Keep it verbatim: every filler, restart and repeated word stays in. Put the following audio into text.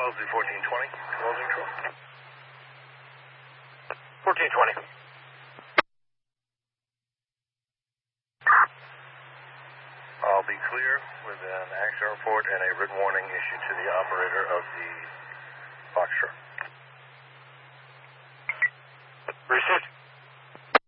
Wellesley fourteen twenty, closing control. fourteen twenty. I'll be clear with an accident report and a written warning issued to the operator of the